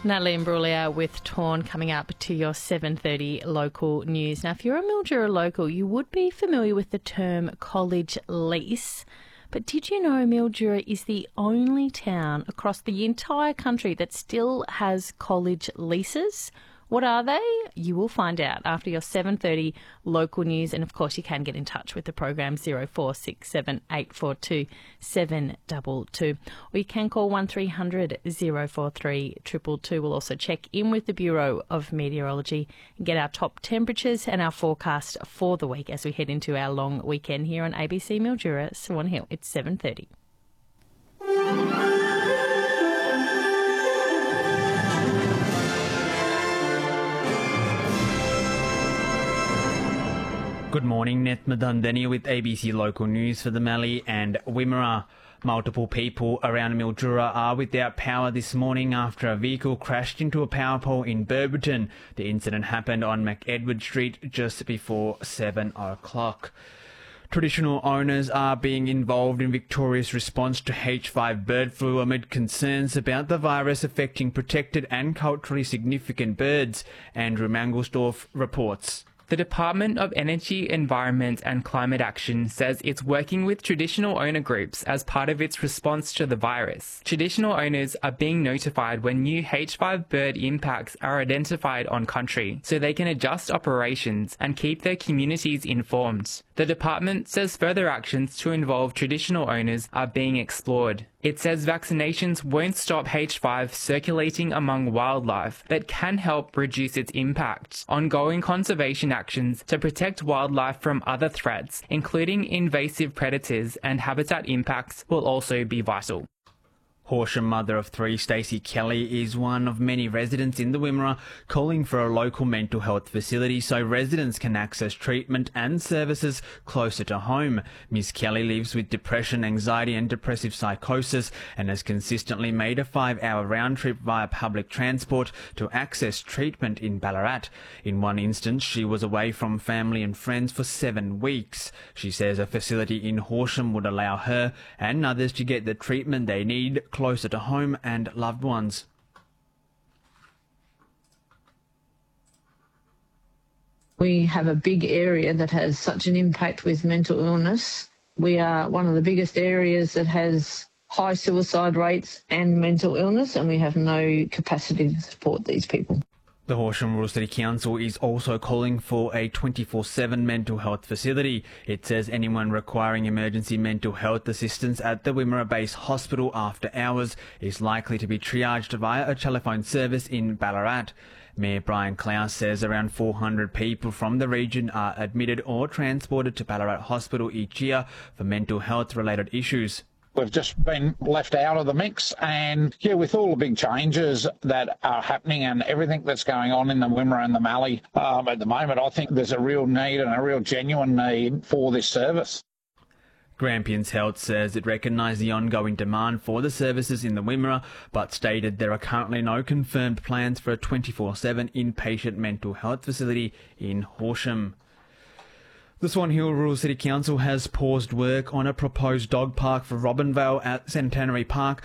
Natalie Imbruglia with Torn coming up to your 7:30 local news. Now, if you're a Mildura local, you would be familiar with the term college lease. But did you know Mildura is the only town across the entire country that still has college leases? What are they? You will find out after your 7:30 local news. And, of course, you can get in touch with the program 0467 842 722. Or you can call 1300 043 222. We'll also check in with the Bureau of Meteorology and get our top temperatures and our forecast for the week as we head into our long weekend here on ABC Mildura, Swan Hill. It's 7:30. Good morning, Nethma Dundeni with ABC Local News for the Mallee and Wimmera. Multiple people around Mildura are without power this morning after a vehicle crashed into a power pole in Burberton. The incident happened on McEdward Street just before 7 o'clock. Traditional owners are being involved in Victoria's response to H5 bird flu amid concerns about the virus affecting protected and culturally significant birds. Andrew Mangelsdorf reports. The Department of Energy, Environment and Climate Action says it's working with traditional owner groups as part of its response to the virus. Traditional owners are being notified when new H5 bird impacts are identified on country, so they can adjust operations and keep their communities informed. The department says further actions to involve traditional owners are being explored. It says vaccinations won't stop H5 circulating among wildlife, but can help reduce its impact. Ongoing conservation actions to protect wildlife from other threats, including invasive predators and habitat impacts, will also be vital. Horsham mother of three, Stacey Kelly, is one of many residents in the Wimmera calling for a local mental health facility so residents can access treatment and services closer to home. Ms Kelly lives with depression, anxiety and depressive psychosis and has consistently made a 5-hour round trip via public transport to access treatment in Ballarat. In one instance, she was away from family and friends for 7 weeks. She says a facility in Horsham would allow her and others to get the treatment they need closer to home and loved ones. We have a big area that has such an impact with mental illness. We are one of the biggest areas that has high suicide rates and mental illness, and we have no capacity to support these people. The Horsham Rural City Council is also calling for a 24/7 mental health facility. It says anyone requiring emergency mental health assistance at the Wimmera Base Hospital after hours is likely to be triaged via a telephone service in Ballarat. Mayor Brian Clouse says around 400 people from the region are admitted or transported to Ballarat Hospital each year for mental health related issues. We've just been left out of the mix, and with all the big changes that are happening and everything that's going on in the Wimmera and the Mallee at the moment, I think there's a real need and a real genuine need for this service. Grampians Health says it recognised the ongoing demand for the services in the Wimmera, but stated there are currently no confirmed plans for a 24/7 inpatient mental health facility in Horsham. The Swan Hill Rural City Council has paused work on a proposed dog park for Robinvale at Centenary Park